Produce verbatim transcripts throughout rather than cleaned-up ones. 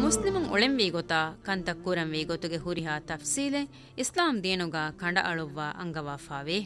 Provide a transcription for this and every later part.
ಮುಸ್ಲಿಮುಂ ಒಳೆಂವಿ ಗೊತಾ ಕಂತ ಕುರಂವಿ ಗೊತುಗೆ ಹುರಿಹಾ ತಫ್ಸೀಲೆ ಇಸ್ಲಾಂ ದೇನುಗ ಕಂಡ ಅಳುವ್ವ ಅಂಗವಾಫಾವೆ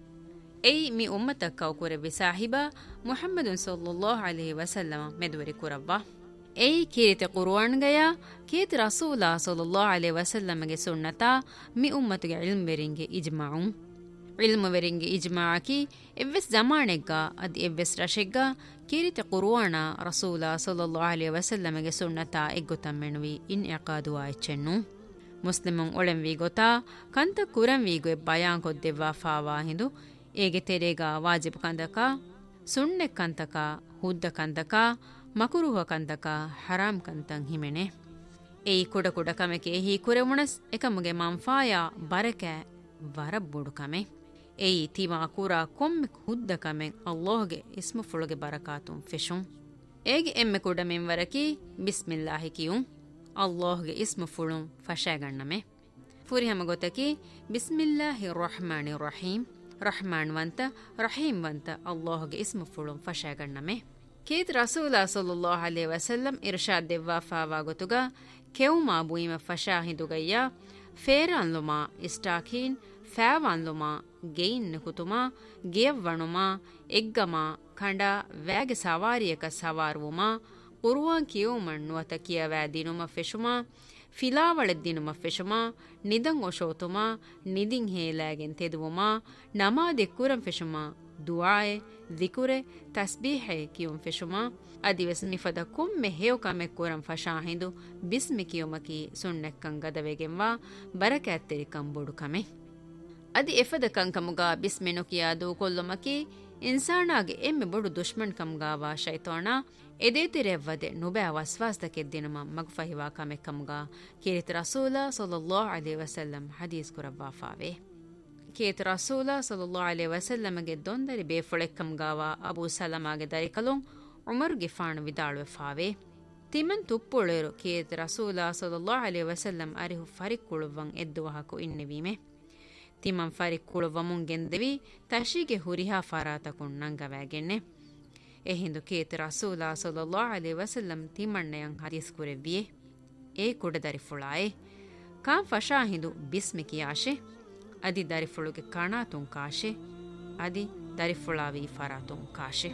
ಎಯಿ ಮಿ ಉಮ್ಮತ ಕೌಕುರೆವಿ ಸಾಹಿಬಾ ಮುಹಮ್ಮದುನ್ ಸಲ್ಲಲ್ಲಾಹು ಅಲೈಹಿ ವಸಲ್ಲಮ ಮೆದುವರಿ ಕುರವ್ವ ಎಯಿ ಕೀರಿತೆ ಕುರ್ಆನ್ಗಯ ಕೀತಿ ರಸೂಲಾ ಸಲ್ಲಲ್ಲಾಹು ಅಲೈಹಿ ವಸಲ್ಲಮಗೆ ಸುನ್ನತಾ ಮಿ ಉಮ್ಮತುಗೆ ಇಲ್ಮ್ ವೆರಿಂಗೆ ಇಜ್ಮಾಉಂ ಇಲ್ಮ್ ವೆರಿಂಗೆ ಇಜ್ಮಾಅಕಿ ಎವ್ವೆಸ್ ಜಮಾನೆಗ್ಗ ಅದಿ ಎವ್ವೆಸ್ ರಶೆಗ್ಗ ಕೀರಿತೆ ಕುರ್ಆನ ರಸೂಲಾ ಸಲ್ಲಲ್ಲಾಹು ಅಲೈಹಿ ವಸಲ್ಲಮಗೆ ಸುನ್ನತಾ ಎಗ್ಗುತಮ್ಮೆನುವಿ ಇನ್ ಇಕಾದು ಆಯ್ಚೆನ್ನು ಮುಸ್ಲಿಮುಂ ಒಳೆಂವಿ ಗೊತಾ ಕಂತ ಕುರಂವಿಗೆ ಬಯಾನ್ ಕೊದ್ದೆವ್ವಾ ಫಾವಾ ಹಿಂದು ಏಗೆ ತೆರೆಗ ವಾಜಿಬ್ ಕಂದಕ ಸುಣ್ಣೆ ಕಂತಕ ಹುದ್ದ ಕಂತಕ ಮಕುರುಹ ಕಂತಕ ಹರಾಮ್ ಕಂತಂ ಹಿಮೆನೆ ಏಯಿ ಕುಡ ಕುಡ ಕಮೆಕೆ ಹಿ ಕುರೆವುಣಸ್ ಎಕಮುಗೆ ಮಂಫಾಯ ಬರಕೆ ವರಬ್ಬುಡು ಕಮೆ ಏಯಿ ತಿಮಾ ಕುರ ಕೊಮ್ಮೆ ಹುದ್ದ ಕಮೆ ಅಲ್ಲಾಹ್ಗೆ ಇಸ್ಮು ಫುಳುಗೆ ಬರಕಾತುಂ ಫೆಶುಂ ಏಗೆ ಎಮ್ಮೆ ಕುಡ ಮೆಂವರಕಿ ಬಿಸ್ಮಿಲ್ಲಾಹಿ ಕಿಯುಂ ಅಲ್ಲಾಹ್ಗೆ ಇಸ್ಮು ಫುಳುಂ ಫಶಾಗಣ್ಣಮೆ ಫುರಿಹಮ ಗೊತ್ತಕಿ ಬಿಸ್ಮಿಲ್ಲಾಹಿ ರಹಮಾನಿ Rahim Rahman ವಂತ Rahim ವಂತ ಅಲ್ಲಾಹ್ಗೆ ಇಸ್ಮು ಫುಳುಂ ಫಶಾಗಣ್ಣಮೆ Keith ರಸೂಲಾ ಸಲ್ಲಲ್ಲಾಹು ಅಲೈಹಿ ವಸಲ್ಲಂ Irshad ದೆವ್ವಾ fava ಗೊತುಗ ಕೆವುಮಾ ಬುಯಿಮ ಫಶಾ ಹಿಂದುಗಯ್ಯ ಫೇರಾನ್ಲುಮಾ ಇಸ್ಟಾಖೀನ್ ಫෑವಾನ್ಲುಮಾ gain ಕುತುಮಾ ಗಿಯವ್ವಣುಮಾ ಎಗ್ಗಮಾ ಖಂಡ ವ್ಯಾಗೆ ಸವಾರಿಯಕ ಸವಾರುವುಮಾ ಕುರುವಾನ್ ಕಿಯುಮಣ್ ನುವತ ಕಿಯವෑ ದಿನುಮ ಫೆಶುಮಾ ಫಿಲಾವಳೆದ್ದಿನುಮ ಫೆಶುಮಾ ನಿದಂ ಒಶೋತುಮಾ ನಿದಿಂ ಹೇಲಾಗೆನ್ ತೆದುವುಮಾ ನಮಾದೆ ಕುರಂ ಫೆಶುಮಾ ದುಆಯೆ ದಿಕುರೆ ತಸ್ಬೀಹೆ ಕಿಯುಂ ಫೆಶುಮಾ ಅದಿವೆಸ್ ಮಿಫದ ಕೊಮ್ಮೆ ಹೇವ್ ಕಮೆ ಕುರಂ ಫಶಾಹಿಂದು ಬಿಸ್ಮಿ ಕಿಯುಮಕಿ ಸುಣ್ಣೆಕ್ಕಂ ಗದವೆಗೆಂವಾ ಬರಕ್ಯಾತ್ತೆರಿ ಕಂಬುಡು ಕಮೆ ಅದಿ ಎಫದ ಕಂಕಮುಗ ಬಿಸ್ಮೆನು ಕಿಯಾದು ಕೊಲ್ಲುಮಕಿ ಇನ್ಸಾನಾಗೆ ಎಮ್ಮೆ ಬೊಡು ದುಶ್ಮನ್ ಕಮ್ಗಾವಾ ಶೈತಾನ ಎದೇತಿರೆವ್ವದೆ ನುಬෑ ವಸ್ವಾಸ್ತಕೆದ್ದಿನುಮ ಮಗ್ಫಹಿವಾ ಕಮೆ ಕಮ್ಗ ಕೇರಿತ ರಸೂಲ ಸಲ್ಲಲ್ಲಾಹು ಅಲೈಹಿ ವಸಲ್ಲಂ ಹದೀಸ್ ಕುರವ್ವಾ ಫಾವೆ ಕೇತ ರಸೂಲ ಸಲ್ಲಲ್ಲಾಹು ಅಲೈಹಿ ವಸಲ್ಲಮಗೆ ದೊಂದರಿ ಬೇಫೊಳೆಕ್ಕಮ್ಗಾವಾ ಅಬೂ ಸಲಮಾಗೆ ದರಿಕಲುಂ ಉಮರ್ಗೆ ಫಾಣು ವಿದಾಳುವೆ ಫಾವೆ ತಿಮನ್ ತುಪ್ಪುಳೇರು ಕೇತ ರಸೂಲ ಸಲ್ಲಲ್ಲಾಹು ಅಲೈಹಿ ವಸಲ್ಲಂ ಅರಿಹು ಫರಿಕ್ಕುಳುವಂ ಎದ್ದುವಹಕು ಇನ್ನೆವೀಮೆ ತಿಮನ್ ಫರಿಕ್ಕುಳುವಮುಂ ಗೆಂದೆವಿ ತಶಿಗೆ ಹುರಿಹಾ ಫರಾತಕುಂ ನಂಗವಾಗೆನ್ನೆ ಎಹಿಂದು ಕೇತ ರಸೂಲ ಸಲ್ಲಲ್ಲಾಹು ಅಲೈಹಿ ವಸಲ್ಲಂ ತಿಮಣ್ಣೆಯಂ ಹದೀಸ್ ಕುರೆವ್ವಿಯೆ ಏ ಕುಡ ದರಿಫುಳಾಯೆ ಕಾಂ ಫಶಾ ಹಿಂದು ಬಿಸ್ಮಿ ಕಿಯಾಶೆ ಅದಿ ದರಿಫುಳುಗೆ ಕಣಾತುಂ ಕಾಶೆ ಅದಿ ದರಿಫುಳಾವಿ ಫರಾತುಂ ಕಾಶೆ